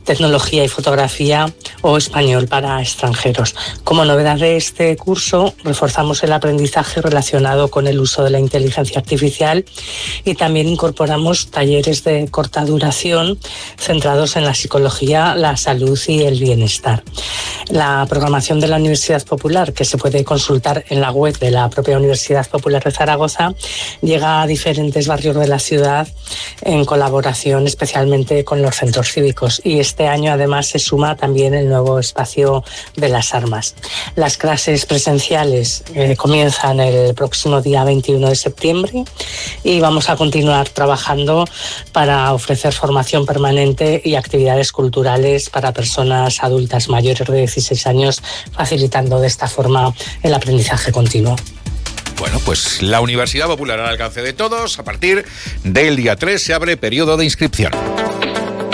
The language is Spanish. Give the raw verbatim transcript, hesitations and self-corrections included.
tecnología y fotografía o español para extranjeros. Como novedad de este curso, reforzamos el aprendizaje relacionado con el uso de la inteligencia artificial y también incorporamos talleres de corta duración centrados en la psicología, la salud y el bienestar. La programación de la Universidad Popular, que se puede consultar en la web de la propia Universidad Popular de Zaragoza, llega a diferentes barrios de la ciudad en colaboración especialmente con los centros cívicos, y este año además se suma también el nuevo espacio de las armas. Las clases presenciales eh, comienzan el próximo día veintiuno de septiembre y vamos a continuar trabajando para ofrecer formación permanente y actividades culturales para personas adultas mayores de dieciséis años, facilitando de esta forma el aprendizaje continuo. Bueno, pues la Universidad Popular al alcance de todos. A partir del día tres se abre periodo de inscripción.